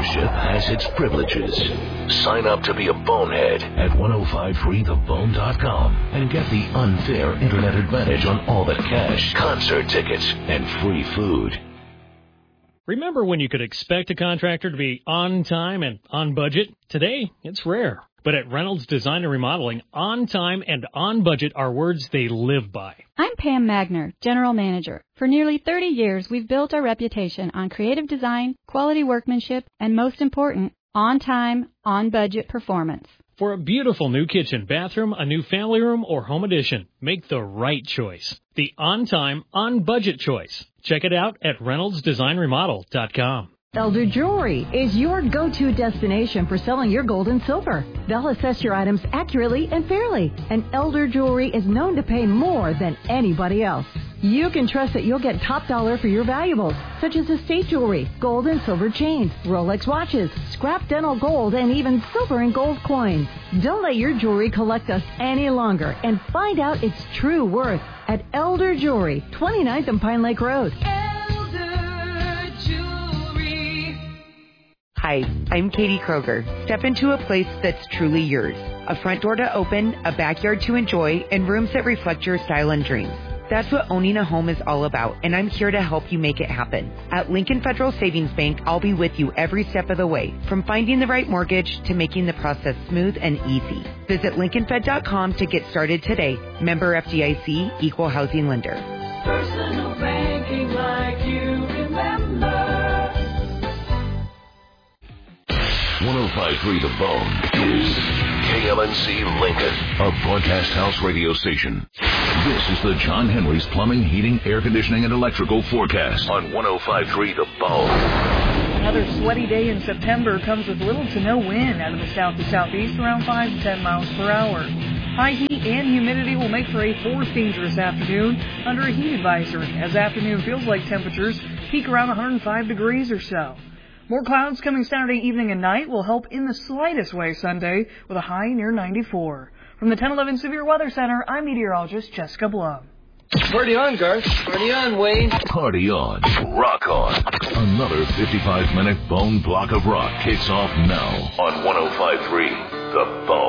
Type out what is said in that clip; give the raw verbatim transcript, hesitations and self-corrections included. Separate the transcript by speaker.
Speaker 1: membership has its privileges. Sign up to be a bonehead at ten fifty-three the bone dot com and get the unfair internet advantage on all the cash, concert tickets, and free food.
Speaker 2: Remember when you could expect a contractor to be on time and on budget? Today, it's rare. But at Reynolds Design and Remodeling, on time and on budget are words they live by.
Speaker 3: I'm Pam Magner, General Manager. For nearly thirty years, we've built our reputation on creative design, quality workmanship, and most important, on time, on budget performance.
Speaker 2: For a beautiful new kitchen, bathroom, a new family room, or home addition, make the right choice. The on time, on budget choice. Check it out at reynolds design remodel dot com.
Speaker 4: Elder Jewelry is your go-to destination for selling your gold and silver. They'll assess your items accurately and fairly, and Elder Jewelry is known to pay more than anybody else. You can trust that you'll get top dollar for your valuables, such as estate jewelry, gold and silver chains, Rolex watches, scrap dental gold, and even silver and gold coins. Don't let your jewelry collect us any longer and find out its true worth at Elder Jewelry, twenty-ninth and Pine Lake Road.
Speaker 5: Hi, I'm Katie Kroger. Step into a place that's truly yours. A front door to open, a backyard to enjoy, and rooms that reflect your style and dreams. That's what owning a home is all about, and I'm here to help you make it happen. At Lincoln Federal Savings Bank, I'll be with you every step of the way, from finding the right mortgage to making the process smooth and easy. Visit lincoln fed dot com to get started today. Member F D I C, Equal Housing Lender.
Speaker 6: Personal banking like you remember.
Speaker 1: ten fifty-three The Bone is K L N C Lincoln, a broadcast house radio station. This is the John Henry's Plumbing, Heating, Air Conditioning, and Electrical forecast on ten fifty-three The Bone.
Speaker 7: Another sweaty day in September comes with little to no wind out of the south to southeast, around five to ten miles per hour. High heat and humidity will make for a fourth dangerous afternoon under a heat advisory, as afternoon feels like temperatures peak around one hundred five degrees or so. More clouds coming Saturday evening and night will help in the slightest way Sunday with a high near ninety-four. From the ten eleven Severe Weather Center, I'm meteorologist Jessica Blum.
Speaker 8: Party on, Garth. Party on, Wayne.
Speaker 1: Party on. Rock on. Another fifty-five minute bone block of rock kicks off now on ten fifty-three The Bone.